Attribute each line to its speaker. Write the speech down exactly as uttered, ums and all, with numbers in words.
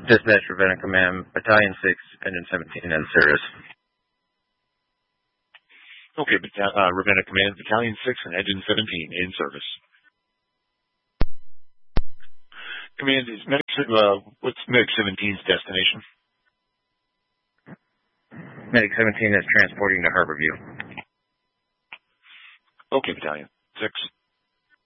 Speaker 1: Dispatch, Ravenna Command, Battalion six, Engine seventeen in service.
Speaker 2: Okay, Bat- uh, Ravenna Command, Battalion six and Engine seventeen in service. Command, is Medic, uh, what's Medic seventeen's destination?
Speaker 1: Medic seventeen is transporting to Harborview.
Speaker 2: Okay, Battalion six.